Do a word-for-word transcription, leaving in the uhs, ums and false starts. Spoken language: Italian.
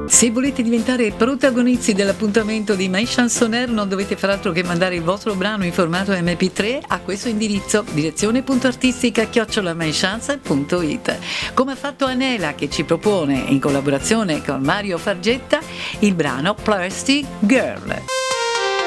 Se volete diventare protagonisti dell'appuntamento di My Chansoner non dovete far altro che mandare il vostro brano in formato emme pi tre a questo indirizzo direzione.artistica chiocciola mychance punto it, come ha fatto Anela, che ci propone in collaborazione con Mario Fargetta il brano Plastic Girl.